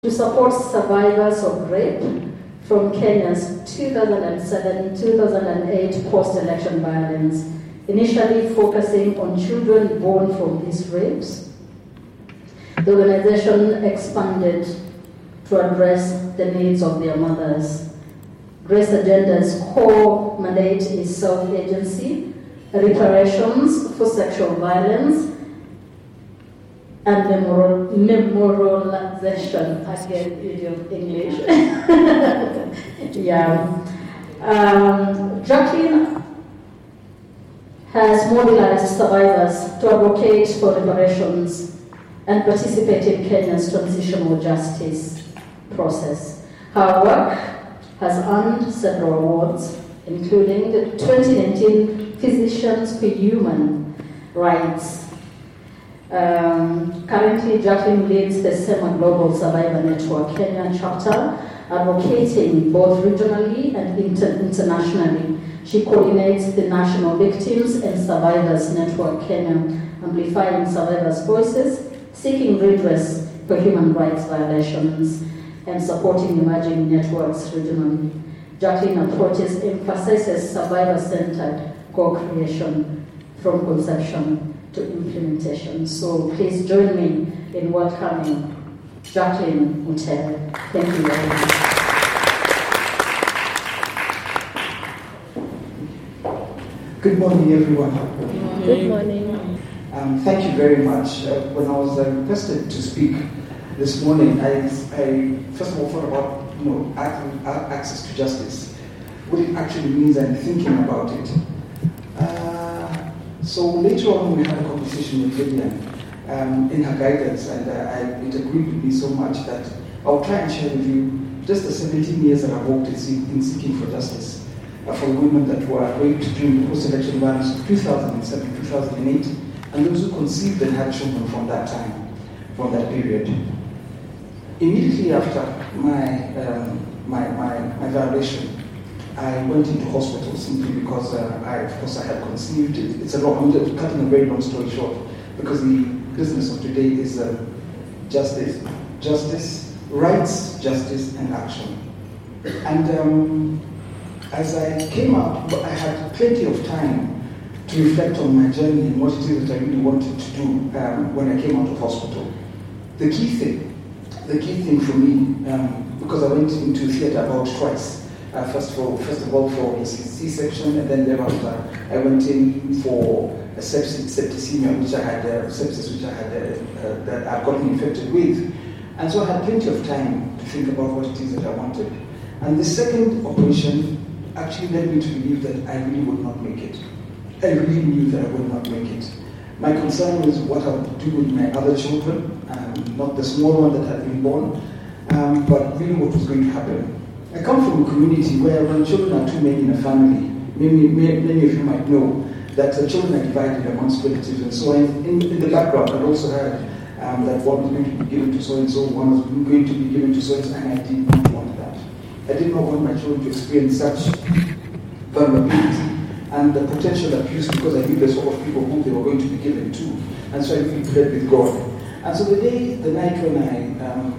to support survivors of rape from Kenya's 2007-2008 post-election violence, initially focusing on children born from these rapes. The organization expanded to address the needs of their mothers. Grace Agenda's core mandate is self-agency, reparations for sexual violence, and memorialization, again, idiom English. Jacqueline has mobilized survivors to advocate for reparations and participate in Kenya's transitional justice process. Her work has earned several awards, including the 2019 Physicians for Human Rights. Currently, Jacqueline leads the SEMA Global Survivor Network Kenya chapter, advocating both regionally and internationally. She coordinates the National Victims and Survivors Network Kenya, amplifying survivors' voices, seeking redress for human rights violations, and supporting emerging networks regionally. Jacqueline approaches emphasizes survivor-centered co-creation from conception to implementation. So please join me in welcoming Jacqueline Mutere. Thank you very much. Good morning, everyone. Good morning. Thank you very much. When I was requested to speak this morning, I first of all thought about access to justice, what it actually means, and thinking about it. So later on, we had a conversation with Vivian in her guidance, and it agreed with me so much that I'll try and share with you just the 17 years that I've worked in seeking for justice for women that were raped during the post-election violence of 2007, 2008, and those who conceived and had children from that time, from that period. Immediately after my violation, I went into hospital simply because I had conceived. It's a lot. I'm just cutting a very long story short, because the business of today is justice, rights, justice, and action. And as I came out, I had plenty of time to reflect on my journey and what it is that I really wanted to do when I came out of hospital. The key thing for me, because I went into theatre about twice. First of all for a C-section, and then thereafter I went in for a septicemia, which I had sepsis, which I had that I'd gotten infected with, and so I had plenty of time to think about what it is that I wanted. And the second operation actually led me to believe that I really would not make it. I really knew that I would not make it. My concern was what I would do with my other children, not the small one that had been born, but really what was going to happen. I come from a community where when children are too many in a family, many of you might know that the children are divided amongst relatives, and so in the background I also heard that one was going to be given to so-and-so, one was going to be given to so-and-so, and I did not want that. I did not want my children to experience such vulnerability and the potential abuse, because I knew the sort of people who they were going to be given to, and so I really prayed with God. And so the night when I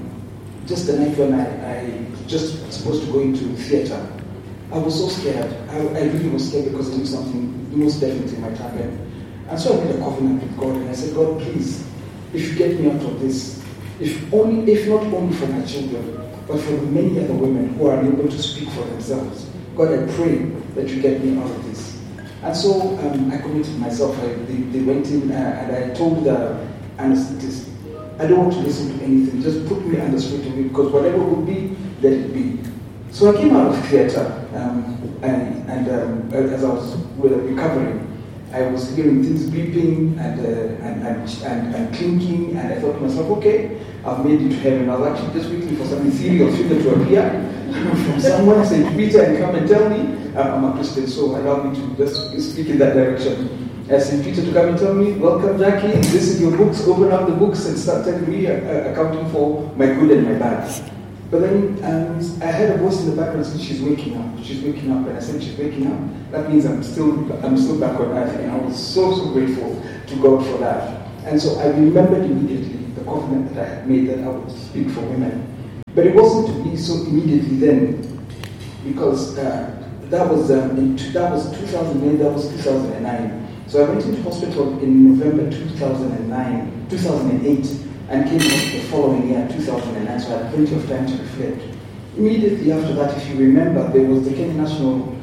just supposed to go into theatre, I was so scared. I really was scared because I knew something most definitely might happen. And so I made a covenant with God, and I said, God, please, if you get me out of this, if not only for my children, but for the many other women who are unable to speak for themselves, God, I pray that you get me out of this. And so I committed myself. They went in, and I told the anesthetist, I don't want to listen to anything. Just put me under straight away, because whatever would be, let it be. So I came out of theatre, and as I was recovering, I was hearing things beeping and clinking, and I thought to myself, okay, I've made it to heaven. I was actually just waiting for some ethereal figure to appear from someone, St. Peter, and come and tell me I'm a Christian. So allow me to just speak in that direction. St. Peter to come and tell me, welcome, Jackie, this is your books, open up the books and start telling me, accounting for my good and my bad. But then I heard a voice in the background saying, she's waking up, and I said, she's waking up. That means I'm still back on earth, and I was so grateful to God for that. And so I remembered immediately the covenant that I had made that I would speak for women. But it wasn't to be so immediately then, because that was 2008, that was 2009. So I went into hospital in November 2008, and came back the following year, 2009, so I had plenty of time to reflect. Immediately after that, if you remember, there was the Kenya National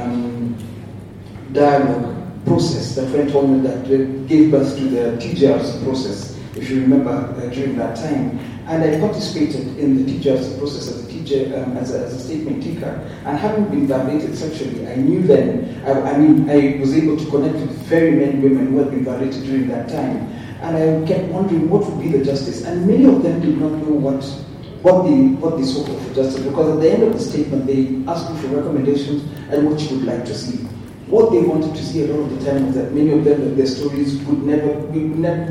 Dialogue process that went on, that gave birth to the TJRC process, if you remember, during that time. And I participated in the TJRC process as a statement taker. And having been violated sexually, I knew then, I was able to connect with very many women who had been violated during that time. And I kept wondering what would be the justice. And many of them did not know what they sought for justice, because at the end of the statement, they asked me for recommendations and what you would like to see. What they wanted to see a lot of the time was that many of them, their stories would never be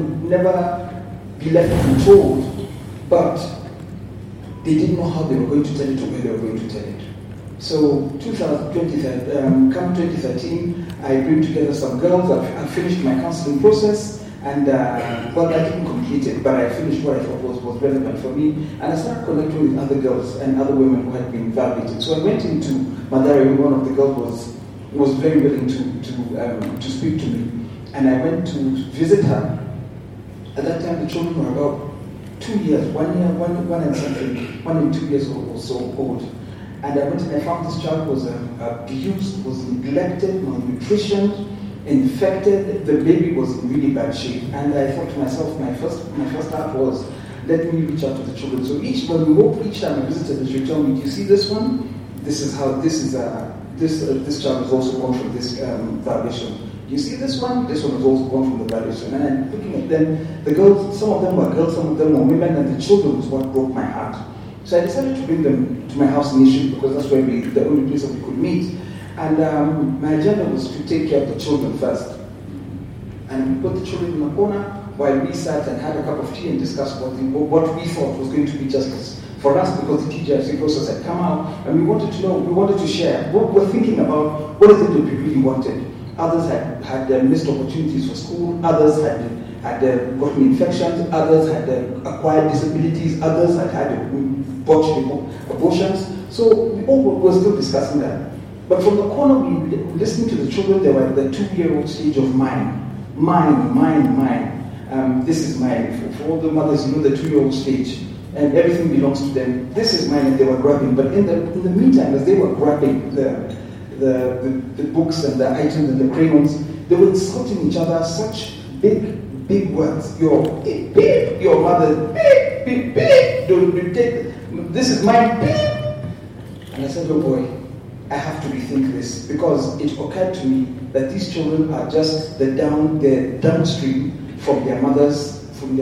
left untold, but they didn't know how they were going to tell it or where they were going to tell it. So, come 2013, I bring together some girls. I finished my counseling process, and I didn't complete it, but I finished what I thought was relevant for me, and I started connecting with other girls and other women who had been violated. So I went into Mathare, where one of the girls was very willing to speak to me, and I went to visit her. At that time, the children were about 2 years, 1 and 2 years or so old. And I went and I found this child was abused, was neglected, malnutritioned, infected. The baby was in really bad shape. And I thought to myself, my first thought was, let me reach out to the children. So each time I visited, she would tell me, do you see this one? This child is also born from this violation. You see this one? This one was also born from the violation. And I'm looking at them, the girls, some of them were girls, some of them were women, and the children was what broke my heart. So I decided to bring them to my house initially, because that's where the only place that we could meet. And my agenda was to take care of the children first. And we put the children in a corner while we sat and had a cup of tea and discussed what we thought was going to be justice for us, because the TJRC process had come out, and we wanted to know, we wanted to share what we're thinking about, what is it that we really wanted. Others had missed opportunities for school, others had gotten infections, others had acquired disabilities, others had botched abortions. So we all were still discussing that. But from the corner, we listening to the children. They were at the 2-year-old stage of mine. This is mine. For all the mothers, you know, the 2-year-old stage, and everything belongs to them. This is mine, and they were grabbing. But in the meantime, as they were grabbing the books and the items and the crayons, they were insulting each other such big words. Your mother, beep, don't take, this is mine, beep. And I said, oh boy, I have to rethink this, because it occurred to me that these children are just the downstream from their mothers,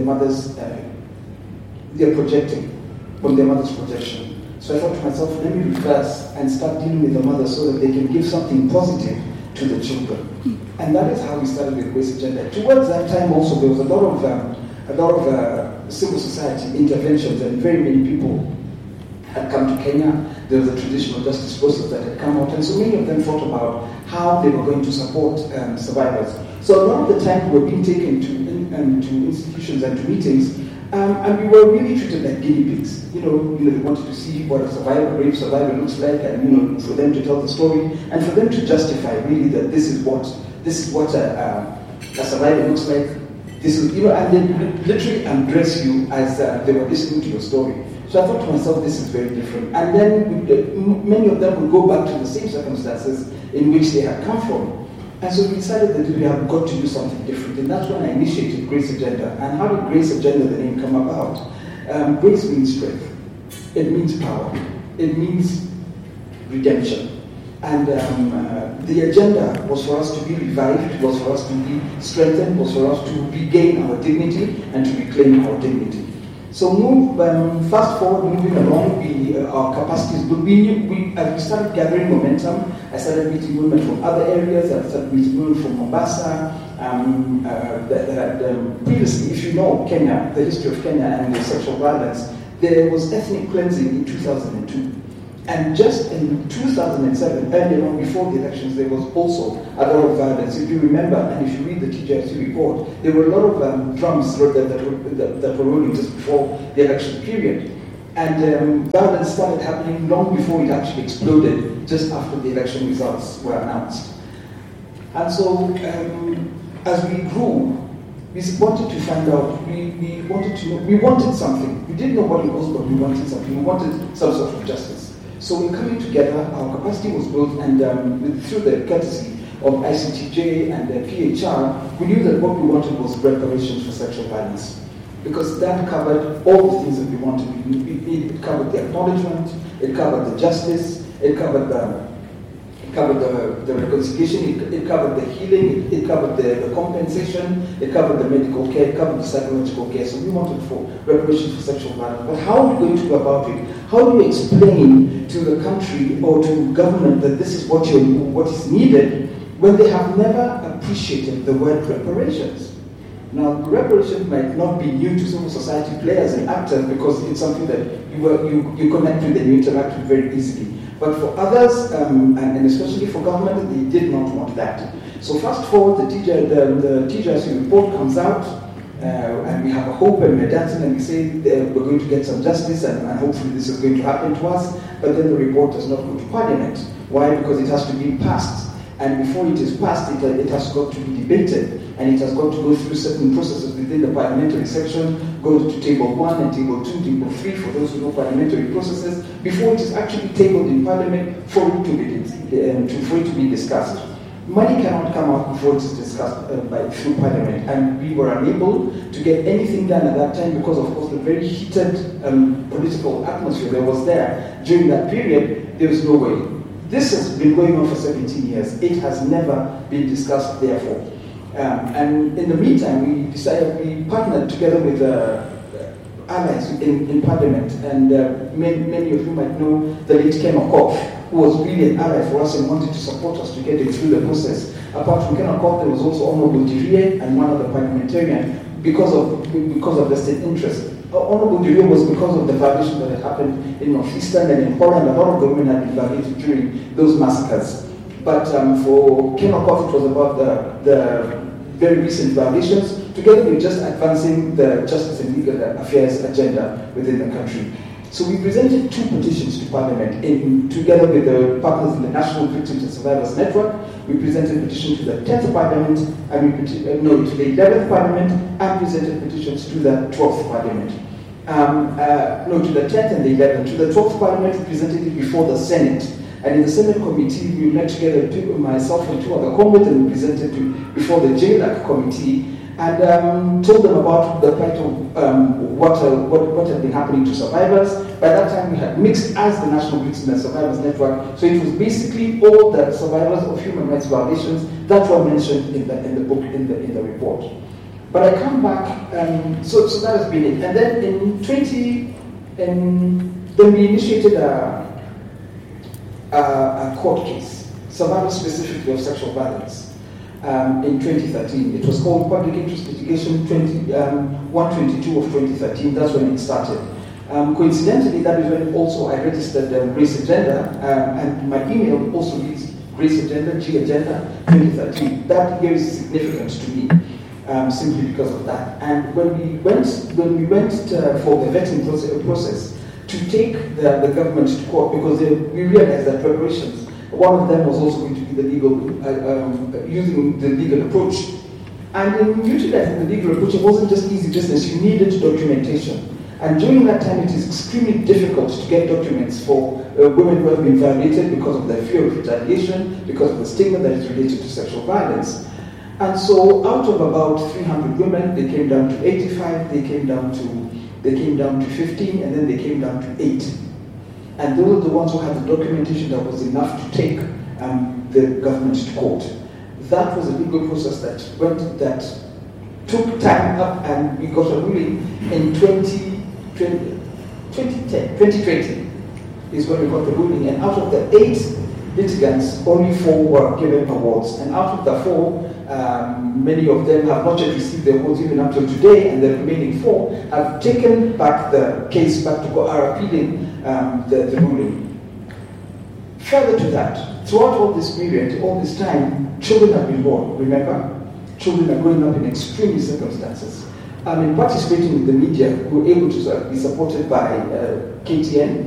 they're projecting from their mother's projection. So I thought to myself, let me reverse and start dealing with the mothers so that they can give something positive to the children. And that is how we started the Grace Agenda. Towards that time also, there was a lot of civil society interventions, and very many people had come to Kenya. There was a traditional justice process that had come out, and so many of them thought about how they were going to support survivors. So a lot of the time we were being taken to institutions and to meetings, and we were really treated like guinea pigs. They wanted to see what a brave survivor looks like, and for them to tell the story, and for them to justify really that this is what a survivor looks like. This is, and they literally undress you as they were listening to your story. So I thought to myself, this is very different. And then many of them would go back to the same circumstances in which they had come from. And so we decided that we have got to do something different. And that's when I initiated Grace Agenda. And how did Grace Agenda, the name, come about? Grace means strength. It means power. It means redemption. And the agenda was for us to be revived, was for us to be strengthened, was for us to regain our dignity and to reclaim our dignity. So fast forward, moving along, our capacities. But as we started gathering momentum, I started meeting women from other areas. I started meeting women from Mombasa. Previously, if you know Kenya, the history of Kenya and the sexual violence, there was ethnic cleansing in 2002. And just in 2007, earlier on, before the elections, there was also a lot of violence. If you remember, and if you read the TJRC report, there were a lot of drums that were rolling just before the election period. And violence started happening long before it actually exploded, just after the election results were announced. And so, as we grew, we wanted to find out, we wanted to know, we wanted something. We didn't know what it was, but we wanted something. We wanted some sort of justice. So in coming together, our capacity was built, and through the courtesy of ICTJ and the PHR, we knew that what we wanted was reparations for sexual violence. Because that covered all the things that we wanted. It covered the acknowledgement, it covered the justice, it covered the reconciliation, it covered the healing, it covered the compensation, it covered the medical care, it covered the psychological care. So we wanted for reparations for sexual violence. But how are we going to go about it? How do we explain to the country or to government that this is what is needed when they have never appreciated the word reparations? Now, reparations might not be new to civil society players and actors because it's something that you connect with and you interact with very easily. But for others, and especially for government, they did not want that. So fast forward, the TJRC report comes out, and we have a hope and we're dancing and we say we're going to get some justice and hopefully this is going to happen to us. But then the report does not go to Parliament. Why? Because it has to be passed. And before it is passed, it has got to be debated. And it has got to go through certain processes within the parliamentary section, go to table 1 and table 2, table 3 for those who know parliamentary processes, before it is actually tabled in Parliament for it to be discussed. Money cannot come out before it is discussed through Parliament, and we were unable to get anything done at that time because, of course, the very heated political atmosphere that was there during that period. There was no way. This has been going on for 17 years. It has never been discussed, therefore. And in the meantime, we partnered together with allies in Parliament, and many of you might know the late Ken Okoth, who was really an ally for us and wanted to support us to get it through the process. Apart from Ken Okoth, there was also Honorable Dirie and one other parliamentarian because of the state interest. Honorable Dirie was because of the violation that had happened in Northeastern and in Holland. A lot of the women had been violated during those massacres. But for Ken Okoth, it was about the very recent violations, together with just advancing the justice and legal affairs agenda within the country. So we presented 2 petitions to Parliament, together with the partners in the National Victims and Survivors Network. We presented a petition to the 10th Parliament, and to the 11th Parliament, and presented petitions to the 12th Parliament. To the 10th and the 11th. To the 12th Parliament, we presented it before the Senate. And in the Senate committee, we met together, myself and 2 other comrades, and we presented before the JLAC committee, and told them about the plight of what had been happening to survivors. By that time, we had mixed as the National Victims and Survivors Network, so it was basically all the survivors of human rights violations that were mentioned in the book, in the report. But I come back, so that has been it. And then then we initiated a court case, survivors specifically of sexual violence, in 2013. It was called Public Interest Litigation 122 of 2013. That's when it started. Coincidentally, that is when also I registered Grace Agenda, and my email also reads Grace Agenda, G Agenda 2013. That year is significant to me, simply because of that. And when we went for the vetting process to take the government to court, because we realized that reparations, one of them was also going to be the legal, using the legal approach. And in utilizing the legal approach, it wasn't just easy business, you needed documentation. And during that time, it is extremely difficult to get documents for women who have been violated because of their fear of retaliation, because of the stigma that is related to sexual violence. And so out of about 300 women, they came down to 85, they came down to 15, and then they came down to 8. And those are the ones who had the documentation that was enough to take the government to court. That was a legal process that took time up, and we got a ruling in 2020 is when we got the ruling. And out of the 8 litigants, only 4 were given awards. And out of the 4, many of them have not yet received their awards even up till today, and the remaining 4 have taken back the case back to are appealing the ruling. Further to that, throughout all this period, all this time, children have been born. Remember, children are growing up in extreme circumstances. participating with the media, we were able to be supported by KTN.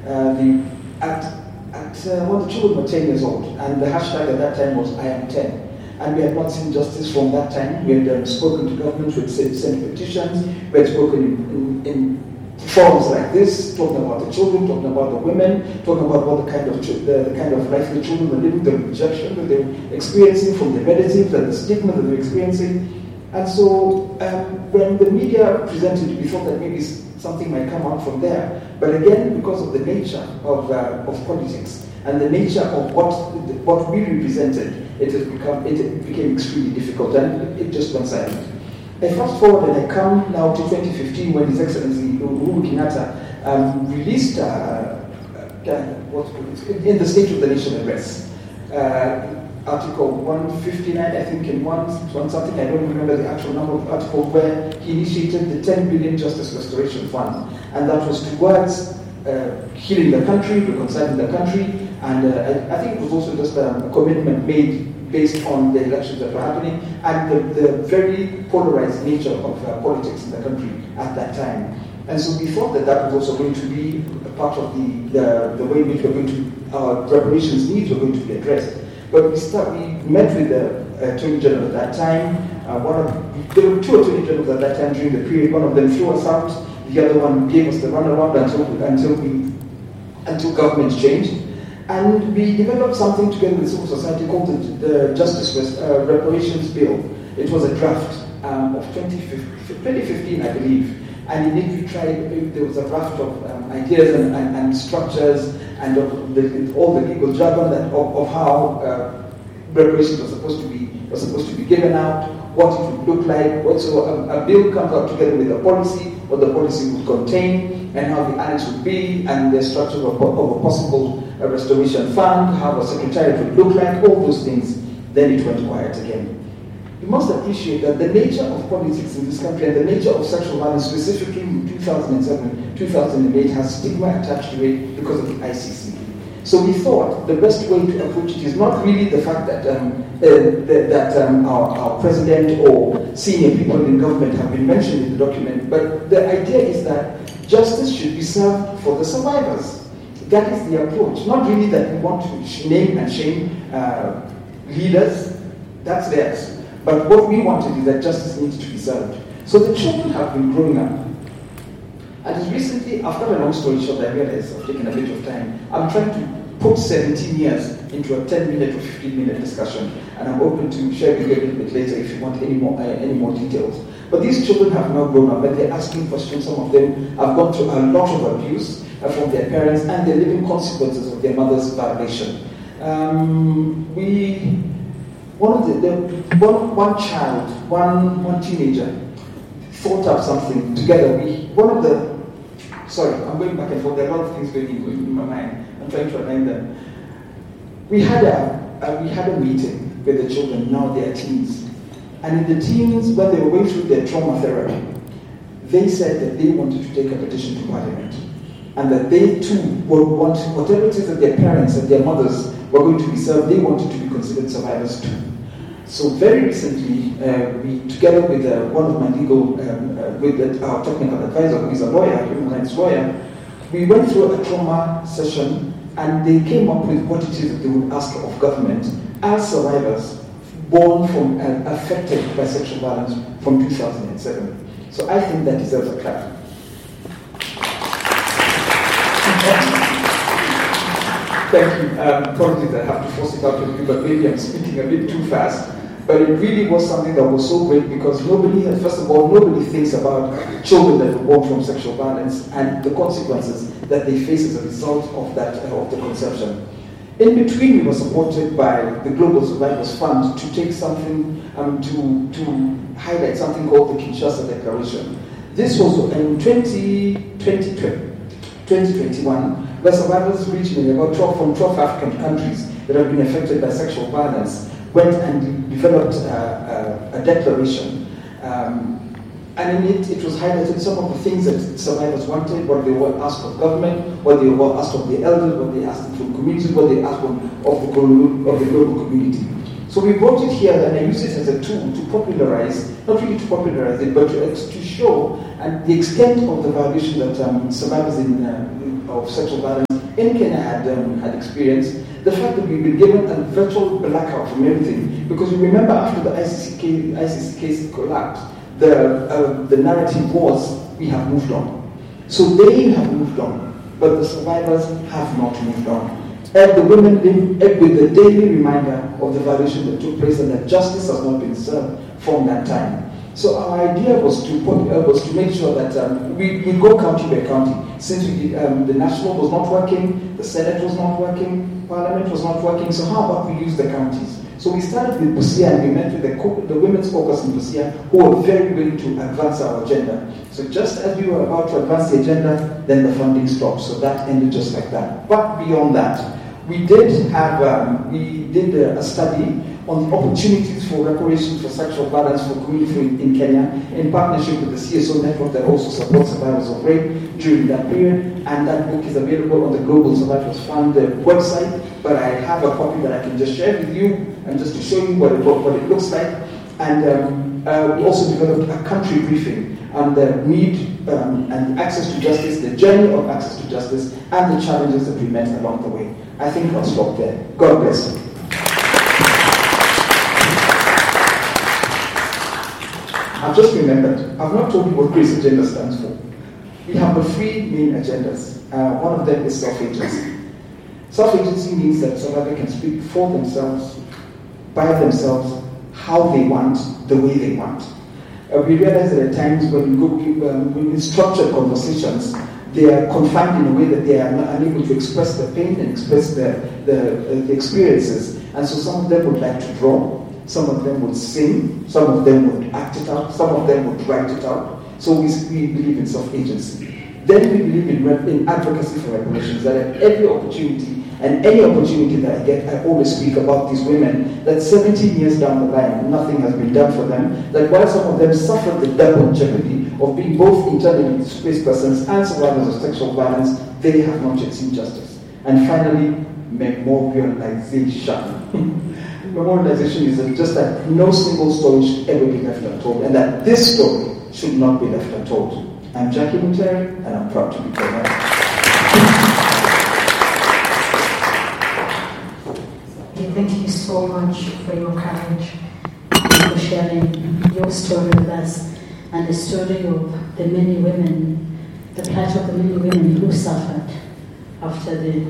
When the children were 10 years old, and the hashtag at that time was I am 10. And we had not seen justice from that time. We had spoken to government, we had sent petitions, we had spoken in forums like this, talking about the children, talking about the women, talking about what the kind of life the children were living, the rejection that they were experiencing from the relatives, and the stigma that they were experiencing. And so when the media presented, we thought that maybe something might come out from there. But again, because of the nature of politics and the nature of what we represented, it became extremely difficult, and it just went silent. I fast forward and I come now to 2015 when His Excellency Uhuru Kenyatta released in the State of the Nation address, Article 159, I think, in one something, I don't remember the actual number of the article, where he initiated the 10 billion Justice Restoration Fund, and that was towards healing the country, reconciling the country, and I think it was also just a commitment made based on the elections that were happening and the very polarized nature of politics in the country at that time. And so we thought that was also going to be a part of the way in which our reparations needs were going to be addressed. But we met with the Attorney General at that time. There were two Attorney Generals at that time during the period. One of them threw us out. The other one gave us the runaround until government changed. And we developed something together with civil society called the Justice Reparations Bill. It was a draft of 2015, I believe. And in it we tried, there was a raft of ideas and structures and all the legal jargon of how reparations were supposed to be given out, what it would look like. So a bill comes out together with a policy, what the policy would contain, and how the annex would be, and the structure of a possible restoration fund, how a secretariat would look like, all those things. Then it went quiet again. You must appreciate that the nature of politics in this country and the nature of sexual violence, specifically in 2007, 2008, has stigma attached to it because of the ICC. So we thought the best way to approach it is not really the fact that our president or senior people in government have been mentioned in the document, but the idea is that justice should be served for the survivors. That is the approach. Not really that we want to name and shame leaders, that's theirs. But what we wanted is that justice needs to be served. So the children have been growing up. And as recently, after a long story short, I realized I've taken a bit of time. I'm trying to put 17 years into a 10-minute or 15-minute discussion, and I'm open to share with you a little bit later if you want any more details. But these children have now grown up, and they're asking questions. Some of them have gone through a lot of abuse from their parents, and they're living consequences of their mother's violation. One teenager thought up something together. I'm going back and forth. There are a lot of things going in my mind. I'm trying to align them. We had a meeting with the children. Now they are teens, and in the teens, when they were going through their trauma therapy, they said that they wanted to take a petition to Parliament, and that they too would want whatever it is that their parents and their mothers were going to be served. They wanted to be considered survivors too. So very recently, we, together with one of my our technical advisor, who is a lawyer, human rights lawyer, we went through a trauma session, and they came up with what it is that they would ask of government as survivors born from and affected by sexual violence from 2007. So I think that deserves a clap. Thank you. Apologies, I have to force it out of you, but maybe I'm speaking a bit too fast. But it really was something that was so great because nobody thinks about children that were born from sexual violence and the consequences that they face as a result of the conception. In between, we were supported by the Global Survivors Fund to take something, to highlight something called the Kinshasa Declaration. This was in 2021, where survivors regionally, from 12 African countries that have been affected by sexual violence, went and developed a declaration. And in it was highlighted some of the things that survivors wanted, what they were asked of government, what they were asked of the elders, what they asked from communities, what they asked of the global community. So we brought it here and I use it as a tool to popularize, not really to popularize it, but to show the extent of the violation that survivors of sexual violence in Kenya had experienced. The fact that we've been given a virtual blackout from everything, because you remember after the ICC case collapsed, the narrative was we have moved on. So they have moved on, but the survivors have not moved on. And the women live with the daily reminder of the violation that took place and that justice has not been served from that time. So our idea was to make sure that we go county by county. Since the national was not working, the Senate was not working, Parliament was not working, so how about we use the counties? So we started with Busia and we met with the Women's Caucus in Busia, who were very willing to advance our agenda. So just as we were about to advance the agenda, then the funding stopped. So that ended just like that. But beyond that, we did a study on the opportunities for reparations for sexual violence for community in Kenya in partnership with the CSO network that also supports survivors of rape during that period. And that book is available on the Global Survivors Fund website. But I have a copy that I can just share with you and just to show you what it looks like. And we also developed a country briefing on the need and access to justice, the journey of access to justice, and the challenges that we met along the way. I think I'll stop there. God bless you. I've just remembered, I've not told you what GRACE agenda stands for. We have the three main agendas. One of them is self-agency. Self-agency means that somebody can speak for themselves, by themselves, how they want, the way they want. We realize that at times when we structure conversations, they are confined in a way that they are not unable to express the pain and express the experiences. And so some of them would like to draw, some of them would sing, some of them would act it out, some of them would write it out. So we believe in self-agency. Then we believe in advocacy for reparations, that at every opportunity, and any opportunity that I get, I always speak about these women, that 17 years down the line, nothing has been done for them, that while some of them suffered the double jeopardy of being both internally displaced persons and survivors of sexual violence, they have not yet seen justice. And finally, memorialization. Memorialization is just that no single story should ever be left untold, and that this story should not be left untold. I'm Jackie Muteri, and I'm proud to be Kenyan. Thank you so much for your courage, for sharing your story with us, and the story of the many women, the plight of the many women who suffered after the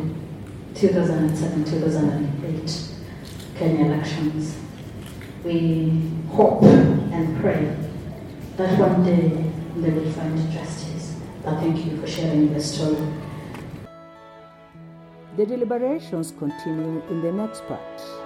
2007-2008 Kenya elections. We hope and pray that one day they will find justice. But thank you for sharing the story. The deliberations continue in the next part.